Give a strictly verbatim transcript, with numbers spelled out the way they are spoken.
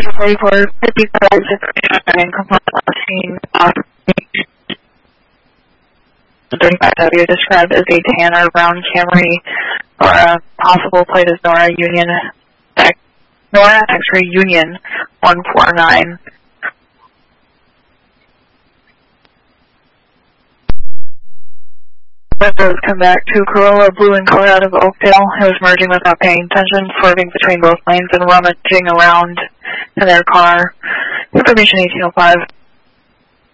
forty-four fifty-five and complaint last seen off thirty-five W described as a tan or brown Camry, or a possible plate is Nora Union, Nora X-ray Union one four nine. Roads come back to Corolla blue in color out of Oakdale. It was merging without paying attention, swerving between both lanes and rummaging around in their car. Information eighteen oh five.